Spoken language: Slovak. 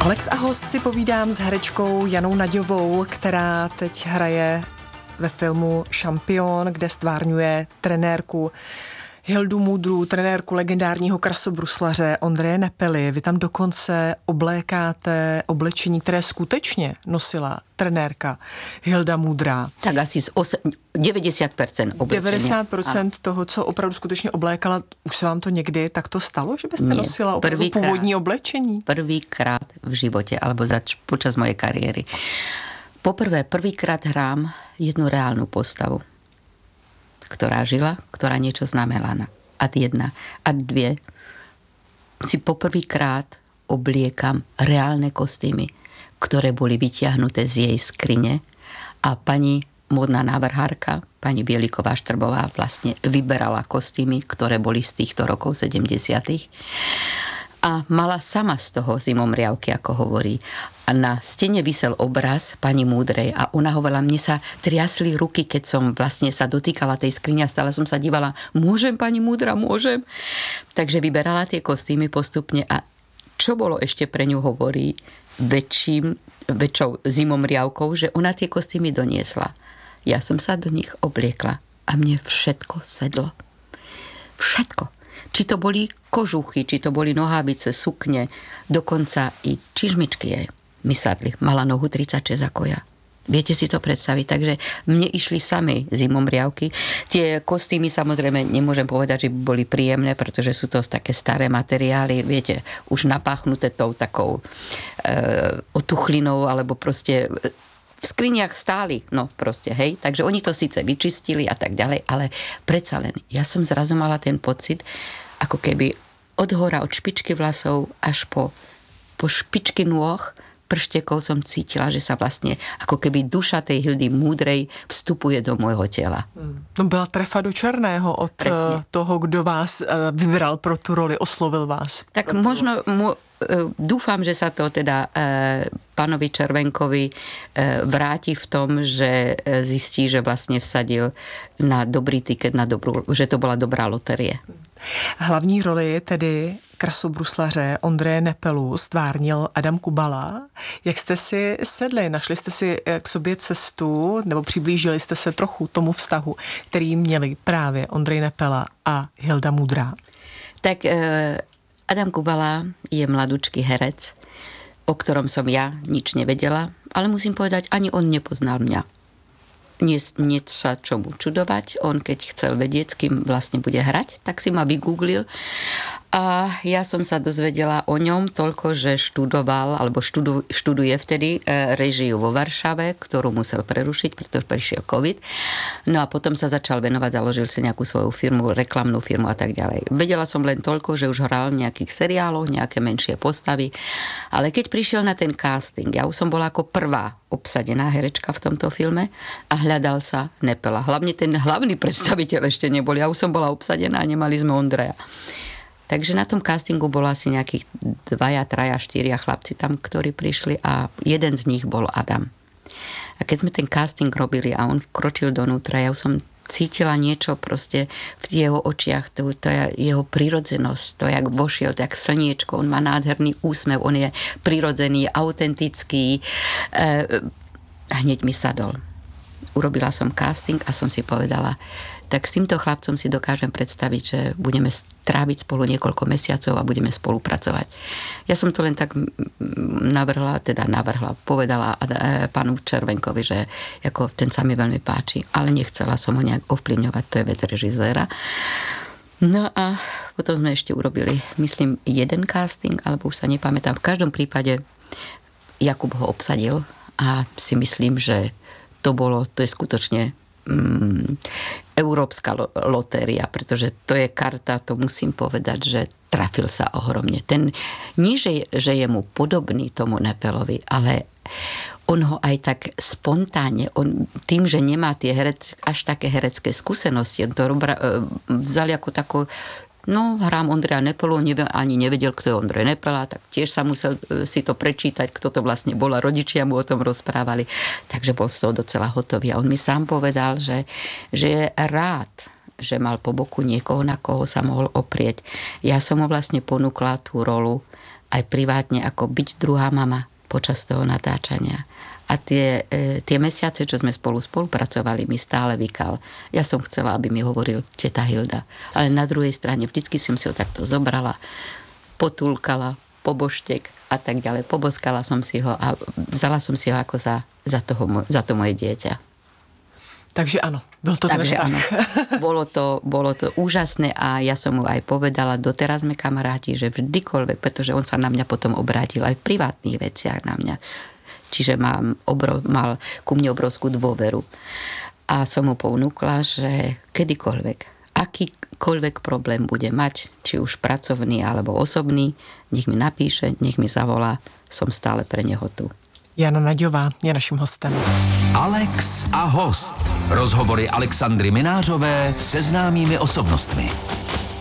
Alex a host si povídám s herečkou Janou Naďovou, která teď hraje ve filmu Šampion, kde stvárňuje trenérku Hildu Mudrou, trenérku legendárního krasobruslaře Ondřeje Nepely. Vy tam dokonce oblékáte oblečení, které skutečně nosila trenérka Hilda Mudrá. Tak asi z 90% oblečení. 90% toho, co opravdu skutečně oblékala, už se vám to někdy takto stalo, že byste nosila opravdu původní oblečení? Prvýkrát v živote, alebo počas mojej kariéry. Poprvé, prvýkrát hrám jednu reálnu postavu, ktorá žila, ktorá niečo znamenala. Ad 1. Ad 2. Si poprvýkrát obliekam reálne kostýmy, ktoré boli vytiahnuté z jej skrine a pani módna návrhárka, pani Bieliková-Štrbová vlastne vyberala kostýmy, ktoré boli z týchto rokov 70. A mala sama z toho zimomriavky, ako hovorí. A na stene visel obraz pani Múdrej a ona hovorila, mne sa triasli ruky, keď som vlastne sa dotýkala tej skrine a stále som sa dívala, môžem pani Múdra, môžem? Takže vyberala tie kostýmy postupne a čo bolo ešte pre ňu hovorí väčšou zimomriavkou, že ona tie kostýmy doniesla. Ja som sa do nich obliekla a mne všetko sedlo. Všetko. Či to boli kožuchy, či to boli nohavice, sukne, dokonca i čižmičky jej mi sadli. Mala nohu 36 ako ja. Viete si to predstaviť? Takže mne išli sami zimomriavky. Tie kostýmy samozrejme nemôžem povedať, že boli príjemné, pretože sú to také staré materiály, viete, už napáchnuté tou takou otuchlinou, alebo proste v skriniach stáli, no proste, hej. Takže oni to síce vyčistili a tak ďalej, ale predsa len, ja som zrazu mala ten pocit, ako keby od hora, od špičky vlasov až po špičky nôh, prštekov som cítila, že sa vlastne ako keby duša tej Hildy Múdrej vstupuje do môjho tela. To byla trefa do černého od toho, kdo vás vybral pro tu roli, oslovil vás. Tak možno dúfam, že sa to teda pánovi Červenkovi vráti v tom, že zistí, že vlastne vsadil na dobrý tiket, že to bola dobrá loterie. Hlavní roli tedy krasobruslaře Ondřeje Nepelu stvárnil Adam Kubala. Jak jste si sedli? Našli jste si k sobě cestu nebo přiblížili jste se trochu tomu vztahu, který měli právě Ondřej Nepela a Hilda Mudrá? Tak Adam Kubala je mladúčky herec, o ktorom som ja nič nevedela, ale musím povedať, ani on nepoznal mňa. Nie sa čomu čudovať. On, keď chcel vedieť, s kým vlastne bude hrať, tak si ma vygooglil. A ja som sa dozvedela o ňom toľko, že študoval, alebo študuje vtedy režiu vo Varšave, ktorú musel prerušiť, pretože prišiel COVID. No a potom sa začal venovať, založil si nejakú svoju firmu, reklamnú firmu a tak ďalej. Vedela som len toľko, že už hral v nejakých seriáloch, nejaké menšie postavy. Ale keď prišiel na ten casting, ja už som bola ako prvá obsadená herečka v tomto filme a hľadal sa Nepela. Hlavne ten hlavný predstaviteľ ešte nebol. Ja už som bola obsadená a nemali sme Ondreja. Takže na tom castingu bolo asi nejakých 2, 3, 4 chlapci tam, ktorí prišli a jeden z nich bol Adam. A keď sme ten casting robili a on vkročil donútra, ja už som cítila niečo proste v jeho očiach, to je jeho prirodzenosť, to jak vošiel, to jak slniečko, on má nádherný úsmev, on je prirodzený, autentický. Hneď mi sadol. Urobila som casting a som si povedala, tak s týmto chlapcom si dokážem predstaviť, že budeme tráviť spolu niekoľko mesiacov a budeme spolupracovať. Ja som to len tak povedala pánu Červenkovi, že ako ten sa mi veľmi páči, ale nechcela som ho nejak ovplyvňovať, to je vec režiséra. No a potom sme ešte urobili, myslím, jeden casting, alebo už sa nepamätám. V každom prípade Jakub ho obsadil a si myslím, že to je skutočne európska lotéria, pretože to je karta, to musím povedať, že trafil sa ohromne. Nie, že je mu podobný tomu Nepelovi, ale on ho aj tak spontánne, tým, že nemá až také herecké skúsenosti, on to vzal ako takú, hrám Ondreja Nepelu, ani nevedel, kto je Ondrej Nepela, tak tiež sa musel si to prečítať, kto to vlastne bol a rodičia mu o tom rozprávali. Takže bol z toho docela hotový. A on mi sám povedal, že je rád, že mal po boku niekoho, na koho sa mohol oprieť. Ja som mu vlastne ponúkla tú rolu aj privátne, ako byť druhá mama počas toho natáčania. A tie mesiace, čo sme spolupracovali, mi stále vykal. Ja som chcela, aby mi hovoril teta Hilda. Ale na druhej strane vždycky som si ho takto zobrala, potulkala, poboštek a tak ďalej. Poboskala som si ho a vzala som si ho ako za to moje dieťa. Takže áno, bol to ten vztah. Áno. Bolo to úžasné a ja som mu aj povedala, doteraz sme kamaráti, že vždykoľvek, pretože on sa na mňa potom obrátil aj v privátnych veciach na mňa. Čiže mal ku mne obrovskú dôveru. A som mu ponúkla, že kedykoľvek, akýkoľvek problém bude mať, či už pracovný alebo osobný, nech mi napíše, nech mi zavolá, som stále pre neho tu. Jana Naďová je naším hostem. Alex a host. Rozhovory Alexandry Minářové se známými osobnostmi.